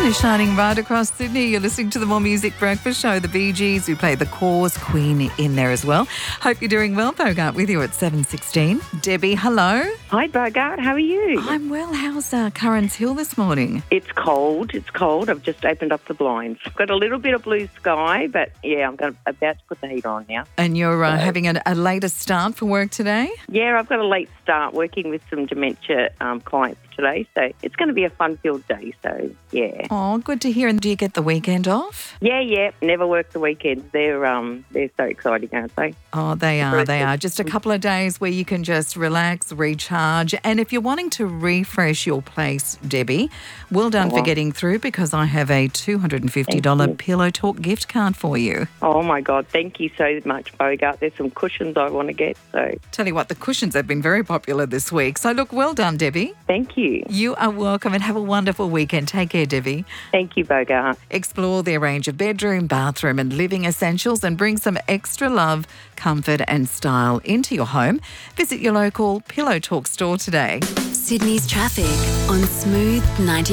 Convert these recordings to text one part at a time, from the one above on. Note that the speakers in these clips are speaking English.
sun is shining right across Sydney. You're listening to the More Music Breakfast Show. The Bee Gees, who play the Cause Queen in there as well. Hope you're doing well. Bogart with you at 7:16. Debbie, hello. Hi, Bogart. How are you? I'm well. How's Currans Hill this morning? It's cold. It's cold. I've just opened up the blinds. I've got a little bit of blue sky, but yeah, I'm about to put the heat on now. And you're having a later start for work today? Yeah, I've got a late start working with some dementia clients today, so it's going to be a fun-filled day, so yeah. Oh, good to hear. And do you get the weekend off? Yeah, never work the weekends. They're so exciting, aren't they? Oh, they are. Just a couple of days where you can just relax, recharge. And if you're wanting to refresh your place, Debbie, well done for getting through, because I have a $250 Pillow Talk gift card for you. Oh, my God. Thank you so much, Bogart. There's some cushions I want to get, so... Tell you what, the cushions have been very popular this week. So, look, well done, Debbie. Thank you. You are welcome, and have a wonderful weekend. Take care, Debbie. Thank you, Bogart. Explore their range of bedroom, bathroom and living essentials and bring some extra love, comfort and style into your home. Visit your local Pillow Talk store today. Sydney's traffic on Smooth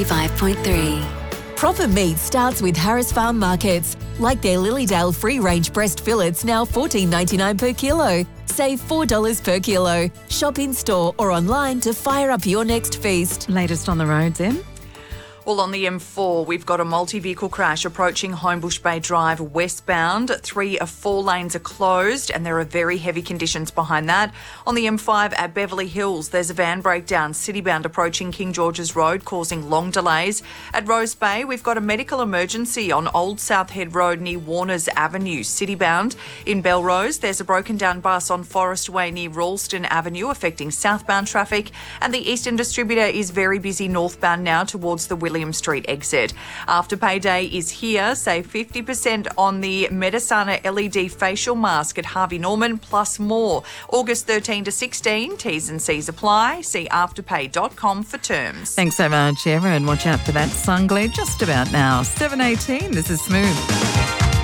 95.3. Proper meat starts with Harris Farm Markets, like their Lilydale free-range breast fillets, now $14.99 per kilo. Save $4 per kilo. Shop in-store or online to fire up your next feast. Latest on the roads, Em? Well, on the M4, we've got a multi-vehicle crash approaching Homebush Bay Drive westbound. 3 of 4 lanes are closed and there are very heavy conditions behind that. On the M5 at Beverly Hills, there's a van breakdown citybound approaching King George's Road, causing long delays. At Rose Bay, we've got a medical emergency on Old South Head Road near Warners Avenue, citybound. In Belrose, there's a broken down bus on Forest Way near Ralston Avenue affecting southbound traffic. And the Eastern Distributor is very busy northbound now towards the William Street exit. Afterpay Day is here. Save 50% on the Medisana LED facial mask at Harvey Norman, plus more. August 13 to 16. T's and C's apply. See afterpay.com for terms. Thanks so much, Emma, and watch out for that sun glare just about now. 7:18. This is Smooth.